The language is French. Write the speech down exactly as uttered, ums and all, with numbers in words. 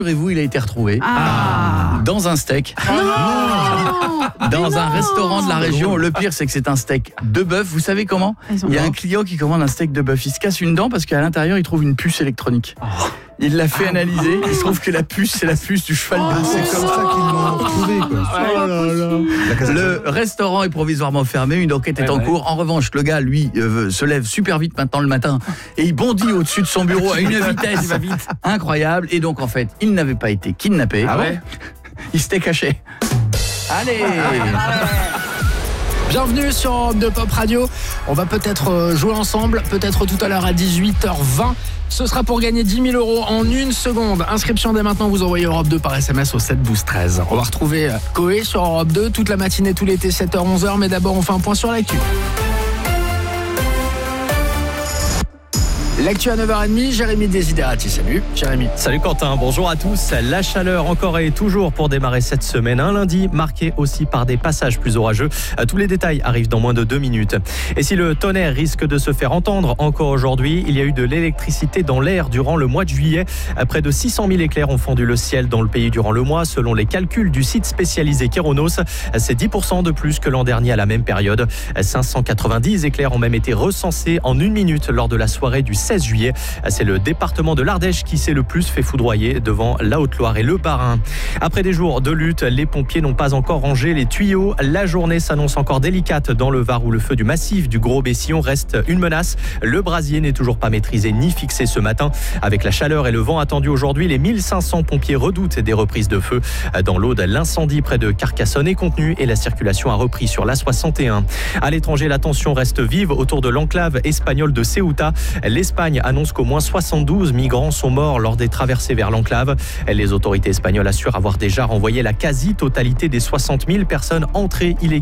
Rassurez-vous, il a été retrouvé Ah. dans un steak. Non. Dans un non. restaurant de la région. Le pire, c'est que c'est un steak de bœuf. Vous savez comment ? Il y a un client qui commande un steak de bœuf. Il se casse une dent parce qu'à l'intérieur, il trouve une puce électronique. Il l'a fait analyser. Il se trouve que la puce, c'est la puce du cheval de C'est comme ça qu'ils l'ont retrouvé, quoi. Le restaurant est provisoirement fermé, une enquête est en cours. En revanche, le gars, lui, euh, se lève super vite maintenant le matin et il bondit au-dessus de son bureau à une vitesse incroyable. Et donc, en fait, il n'avait pas été kidnappé. Ah ouais ? Il s'était caché. Allez. Bienvenue sur Europe deux Pop Radio. On va peut-être jouer ensemble, peut-être tout à l'heure à dix-huit heures vingt. Ce sera pour gagner dix mille euros en une seconde. Inscription dès maintenant, vous envoyez Europe deux par S M S au sept douze treize. On va retrouver Koé sur Europe deux toute la matinée, tout l'été, sept heures onze heures. Mais d'abord, on fait un point sur l'actu. L'actu à neuf heures trente, Jérémy Desiderati. Salut Jérémy. Salut Quentin, bonjour à tous. La chaleur encore et toujours pour démarrer cette semaine. Un lundi marqué aussi par des passages plus orageux. Tous les détails arrivent dans moins de deux minutes. Et si le tonnerre risque de se faire entendre encore aujourd'hui, il y a eu de l'électricité dans l'air durant le mois de juillet. Près de six cent mille éclairs ont fondu le ciel dans le pays durant le mois. Selon les calculs du site spécialisé Kéronos, c'est dix pour cent de plus que l'an dernier à la même période. cinq cent quatre-vingt-dix éclairs ont même été recensés en une minute lors de la soirée du seize juillet. C'est le département de l'Ardèche qui s'est le plus fait foudroyer devant la Haute-Loire et le Bas-Rhin. Après des jours de lutte, les pompiers n'ont pas encore rangé les tuyaux. La journée s'annonce encore délicate dans le Var où le feu du massif du Gros Bessillon reste une menace. Le brasier n'est toujours pas maîtrisé ni fixé ce matin. Avec la chaleur et le vent attendu aujourd'hui, les mille cinq cents pompiers redoutent des reprises de feu. Dans l'Aude, l'incendie près de Carcassonne est contenu et la circulation a repris sur l'A soixante et un. À l'étranger, la tension reste vive autour de l'enclave espagnole de Ceuta. L'Espagne annonce qu'au moins soixante-douze migrants sont morts lors des traversées vers l'enclave. Les autorités espagnoles assurent avoir déjà renvoyé la quasi-totalité des soixante mille personnes entrées illégalement